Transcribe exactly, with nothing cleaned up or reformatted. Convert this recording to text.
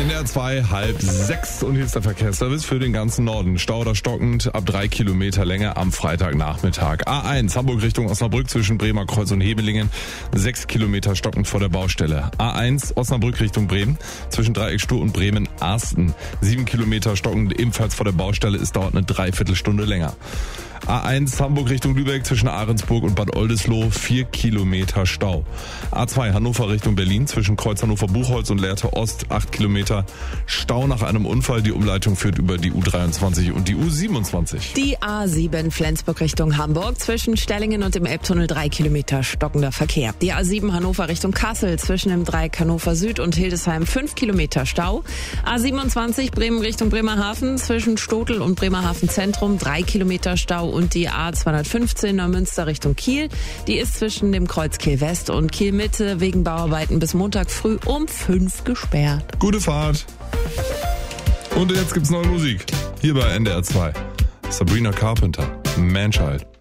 N D R zwei, halb sechs und hier ist der Verkehrsservice für den ganzen Norden. Stau oder stockend ab drei Kilometer Länge am Freitagnachmittag. A eins, Hamburg Richtung Osnabrück zwischen Bremer Kreuz und Hebelingen, sechs Kilometer stockend vor der Baustelle. A eins, Osnabrück Richtung Bremen zwischen Dreieckstuhl und Bremen-Arsten, sieben Kilometer stockend ebenfalls vor der Baustelle, ist dauert eine Dreiviertelstunde länger. A eins, Hamburg Richtung Lübeck zwischen Ahrensburg und Bad Oldesloe, vier Kilometer Stau. A zwei, Hannover Richtung Berlin zwischen Kreuz Hannover-Buchholz und Lehrte Ost, acht Kilometer Stau nach einem Unfall. Die Umleitung führt über die U dreiundzwanzig und die U siebenundzwanzig. Die A sieben, Flensburg Richtung Hamburg zwischen Stellingen und dem Elbtunnel, drei Kilometer stockender Verkehr. Die A sieben, Hannover Richtung Kassel zwischen dem Dreieck Hannover Süd und Hildesheim, fünf Kilometer Stau. A siebenundzwanzig, Bremen Richtung Bremerhaven zwischen Stotel und Bremerhaven Zentrum, drei Kilometer Stau. Und die A zweihundertfünfzehn, Neumünster Richtung Kiel, die ist zwischen dem Kreuz Kiel West und Kiel Mitte wegen Bauarbeiten bis Montag früh um fünf gesperrt. Gute Fahrt. Und jetzt gibt's neue Musik. Hier bei N D R zwei. Sabrina Carpenter, Manchild.